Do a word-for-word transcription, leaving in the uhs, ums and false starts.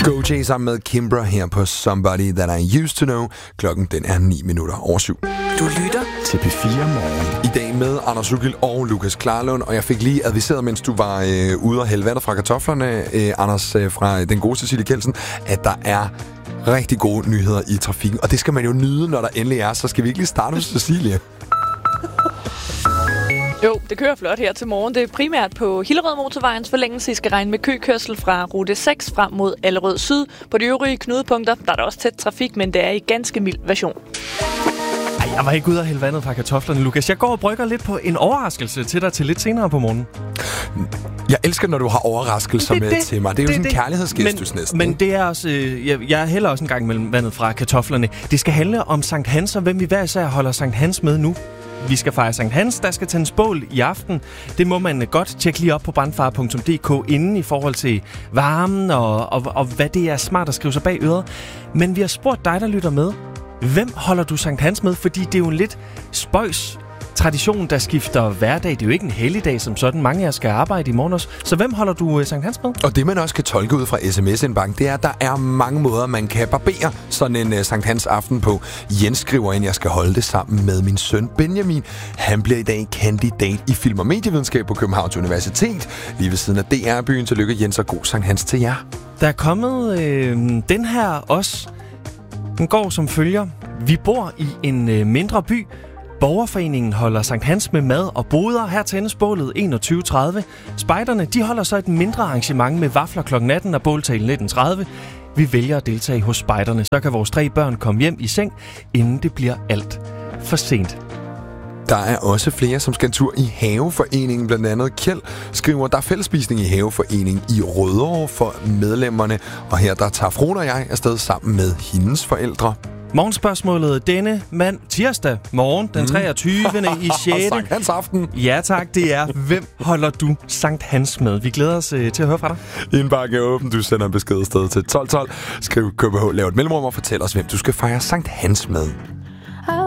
Go Jay sammen med Kimbra her på Somebody That I Used To Know. Klokken den er ni minutter over syv. Du lytter til P fire Morgen. I dag med Anders Ugild og Lukas Klarlund. Og jeg fik lige adviseret, mens du var øh, ude og hælde vandet fra kartoflerne, øh, Anders øh, fra den gode Cecilie Kjeldsen, at der er rigtig gode nyheder i trafikken. Og det skal man jo nyde, når der endelig er. Så skal vi ikke lige starte hos Cecilie? Jo, det kører flot her til morgen. Det er primært på Hillerød Motorvejens forlængelse. I skal regne med køkørsel fra rute seks frem mod Allerød Syd. På de øvrige knudepunkter, der er der også tæt trafik, men det er i ganske mild version. Ej, jeg var ikke ude og hælde vandet fra kartoflerne, Lukas. Jeg går og brygger lidt på en overraskelse til dig til lidt senere på morgenen. Jeg elsker, når du har overraskelser det, med det, til mig. Det er det, jo sådan en kærlighedsgestus næsten. Men det er også... Øh, jeg, jeg hælder også en gang mellem vandet fra kartoflerne. Det skal handle om Sankt Hans, og hvem vi hver især holder Sankt Hans med nu. Vi skal fejre Sankt Hans, der skal tændes bål i aften. Det må man godt tjekke lige op på brandfare punktum d k inden i forhold til varmen og, og, og hvad det er smart at skrive sig bag øret. Men vi har spurgt dig, der lytter med. Hvem holder du Sankt Hans med? Fordi det er jo en lidt spøjs tradition, der skifter hverdag. Det er jo ikke en helligdag som sådan. Mange af jer skal arbejde i morgen også. Så hvem holder du uh, Sankt Hans med? Og det man også kan tolke ud fra sms-indbakken, det er, at der er mange måder, man kan barbere sådan en uh, Sankt Hans aften på. Jens skriver ind, jeg skal holde det sammen med min søn Benjamin. Han bliver i dag kandidat i film- og medievidenskab på Københavns Universitet. Lige ved siden af D R-byen. Tillykke Jens og god Sankt Hans til jer. Der er kommet øh, den her også. Den går som følger. Vi bor i en øh, mindre by. Borgerforeningen holder Sankt Hans med mad og boder. Her tændes bålet enogtyve tredive. Spejderne, de holder så et mindre arrangement med vafler klokken atten og båltale nitten tredive. Vi vælger at deltage hos spejderne. Så kan vores tre børn komme hjem i seng, inden det bliver alt for sent. Der er også flere, som skal en tur i Haveforeningen. Blandt andet Kjeld skriver, der er fællesspisning i Haveforeningen i Rødovre for medlemmerne. Og her der tager Frode og jeg afsted sammen med hendes forældre. Morgenspørgsmålet denne mand tirsdag morgen, den treogtyvende i sjette Sankt Hans aften. Ja tak, det er, hvem holder du Sankt Hans med? Vi glæder os øh, til at høre fra dig. Indbakken er åben, du sender en besked afsted til tolv tolv. Skriv K B H, lav et mellemrum og fortæl os, hvem du skal fejre Sankt Hans med.